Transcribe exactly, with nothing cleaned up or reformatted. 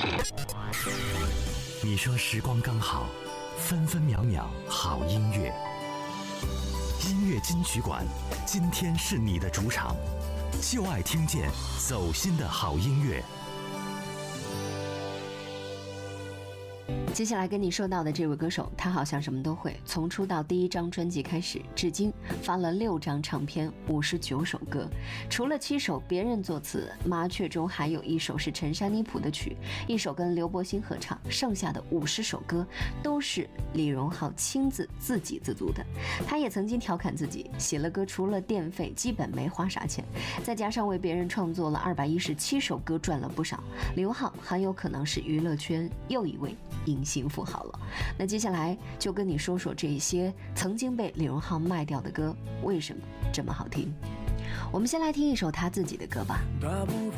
你说时光刚好，分分秒秒好音乐。音乐金曲馆，今天是你的主场，就爱听见走心的好音乐。 接下来跟你说到的这位歌手，他好像什么都会，从出道第一张专辑开始，至今发了六张唱片，五十九首歌，除了七首别人作词，麻雀中还有一首是陈珊妮谱的曲，一首跟刘柏辛合唱，剩下的五十首歌都是李荣浩亲自自给自足的。他也曾经调侃自己，写了歌除了电费基本没花啥钱，再加上为别人创作了二百一十七首歌，赚了不少。李荣浩很有可能是娱乐圈又一位隐形富豪了。那接下来就跟你说说这些曾经被李荣浩卖掉的歌为什么这么好听。我们先来听一首他自己的歌吧。